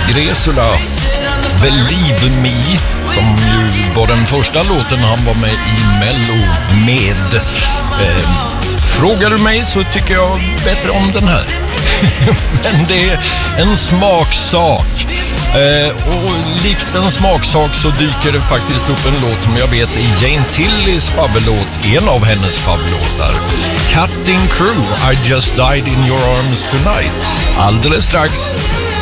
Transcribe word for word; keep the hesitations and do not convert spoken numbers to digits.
Gresula, Believe Me, som ju var den första låten han var med i Mello med. Eh, frågar du mig så tycker jag bättre om den här. Men det är en smaksak. Eh, och likt en smaksak så dyker det faktiskt upp en låt som jag vet är Jane Tillys favoritlåt, en av hennes favoritlåtar. Cutting Crew, I Just Died in Your Arms Tonight. Alldeles strax.